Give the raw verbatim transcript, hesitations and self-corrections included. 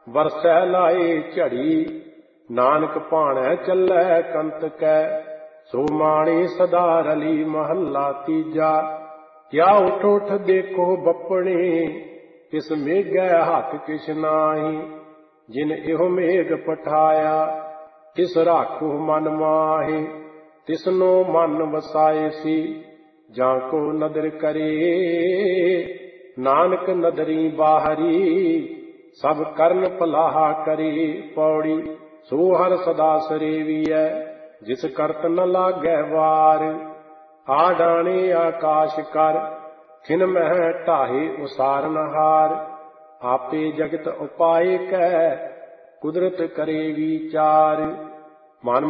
ਵਰਸੈ ਲਾਏ ਝੜੀ। ਨਾਨਕ ਭਾਣੈ ਚੱਲੈ ਕੰਤ ਕੈ, ਸੋ ਮਾਣੀ ਸਦਾ ਰਲੀ। ਮਹੱਲਾ ਤੀਜਾ। ਕਿਆ ਉਠ ਉਠ ਦੇਖੋ ਬੱਪਣੇ, ਤਿਸ ਮੇਘੈ ਹੱਥ ਕਿਛ ਨਾਹੀ। ਜਿਨ ਇਹੋ ਮੇਘ ਪਠਾਇਆ, ਤਿਸ ਰਾਖੋ ਮਨ ਮਾਹੀ। ਤਿਸਨੋ ਮਨ ਵਸਾਏ ਸੀ, ਜਾਂ ਕੋ ਨਦਰ ਕਰੇ। ਨਾਨਕ ਨਦਰੀ ਬਾਹਰੀ, ਸਭ ਕਰਨ ਭਲਾਹਾ ਕਰੇ। ਪੌੜੀ। ਸੋ ਹਰ ਸਦਾ ਸਰੇਵੀਐ, ਜਿਸ ਕਰਤ ਨ ਲਾਗੈ ਵਾਰ। ਆ ਡਾਣੇ ਆਕਾਸ਼ ਕਰ, ਖਿਨ ਮਹਿ ਢਾਹੇ ਉਸਾਰਨਹਾਰ। ਆਪੇ ਜਗਤ ਉਪਾਏ ਕੈ, ਕੁਦਰਤ ਕਰੇ ਵਿਚਾਰ। ਮਨ